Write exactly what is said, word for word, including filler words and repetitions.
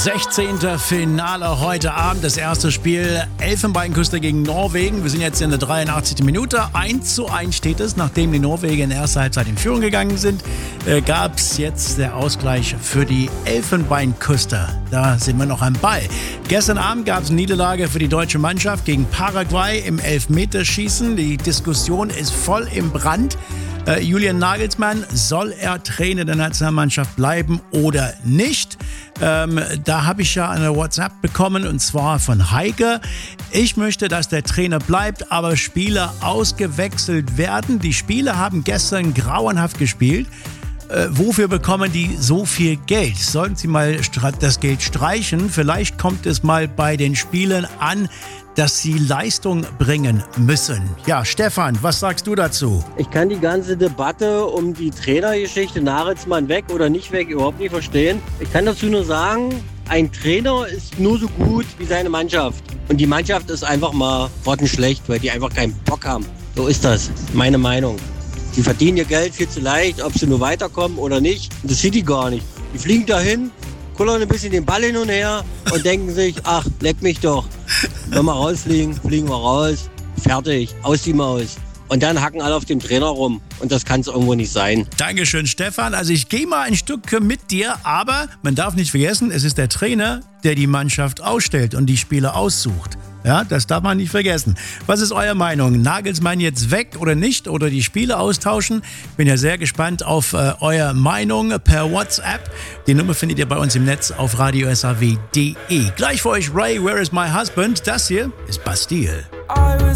sechzehnte Finale heute Abend. Das erste Spiel Elfenbeinküste gegen Norwegen. Wir sind jetzt in der dreiundachtzigsten Minute. eins zu eins steht es. Nachdem die Norweger in der ersten Halbzeit in Führung gegangen sind, äh, gab es jetzt der Ausgleich für die Elfenbeinküste. Da sind wir noch am Ball. Gestern Abend gab es eine Niederlage für die deutsche Mannschaft gegen Paraguay im Elfmeterschießen. Die Diskussion ist voll im Brand. Äh, Julian Nagelsmann, soll er Trainer der Nationalmannschaft bleiben oder nicht? Ähm, da habe ich ja eine WhatsApp bekommen, und zwar von Heike. Ich möchte, dass der Trainer bleibt, aber Spieler ausgewechselt werden. Die Spieler haben gestern grauenhaft gespielt. Äh, wofür bekommen die so viel Geld? Sollten sie mal das Geld streichen? Vielleicht kommt es mal bei den Spielern an, dass sie Leistung bringen müssen. Ja, Stefan, was sagst du dazu? Ich kann die ganze Debatte um die Trainergeschichte, Nagelsmann weg oder nicht weg, überhaupt nicht verstehen. Ich kann dazu nur sagen, ein Trainer ist nur so gut wie seine Mannschaft. Und die Mannschaft ist einfach mal grottenschlecht, weil die einfach keinen Bock haben. So ist das, meine Meinung. Die verdienen ihr Geld viel zu leicht, ob sie nur weiterkommen oder nicht. Das sieht die gar nicht. Die fliegen dahin, kullern ein bisschen den Ball hin und her und denken sich, ach, leck mich doch. Wenn wir rausfliegen, fliegen wir raus. Fertig, aus die Maus. Und dann hacken alle auf dem Trainer rum. Und das kann es irgendwo nicht sein. Dankeschön, Stefan. Also ich gehe mal ein Stück mit dir, aber man darf nicht vergessen, es ist der Trainer, der die Mannschaft ausstellt und die Spieler aussucht. Ja, das darf man nicht vergessen. Was ist eure Meinung? Nagelsmann jetzt weg oder nicht? Oder die Spiele austauschen? Bin ja sehr gespannt auf äh, eure Meinung per WhatsApp. Die Nummer findet ihr bei uns im Netz auf radio s a w punkt d e. Gleich für euch Ray, Where is my husband? Das hier ist Bastille.